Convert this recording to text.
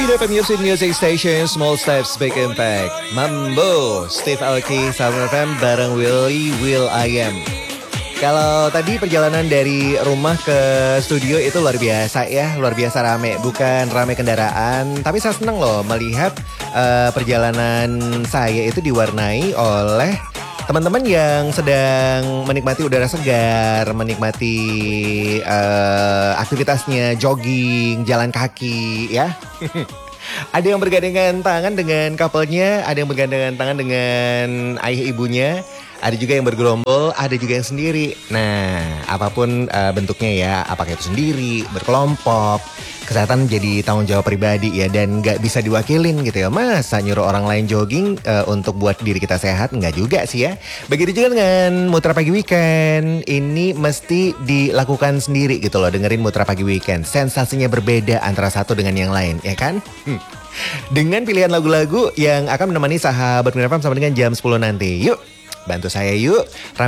FM Music Station, Small Steps, Big Impact. Mambo, Steve Aoki, Summer FM bareng Will I Am. Kalau tadi perjalanan dari rumah ke studio itu luar biasa ya, luar biasa rame. Bukan rame kendaraan, tapi saya senang loh melihat perjalanan saya itu diwarnai oleh teman-teman yang sedang menikmati udara segar, menikmati aktivitasnya, jogging, jalan kaki ya. Ada yang bergandengan tangan dengan couple-nya, ada yang bergandengan tangan dengan ayah ibunya, ada juga yang bergerombol, ada juga yang sendiri. Nah, apapun bentuknya ya, apakah itu sendiri, berkelompok, kesehatan jadi tanggung jawab pribadi ya, dan gak bisa diwakilin gitu ya. Masa nyuruh orang lain jogging untuk buat diri kita sehat, nggak juga sih ya. Begitu juga dengan Mutra Pagi Weekend, ini mesti dilakukan sendiri gitu loh, dengerin Mutra Pagi Weekend. Sensasinya berbeda antara satu dengan yang lain, ya kan? Dengan pilihan lagu-lagu yang akan menemani sahabat Mirafam sampai dengan jam 10 nanti. Yuk, bantu saya yuk.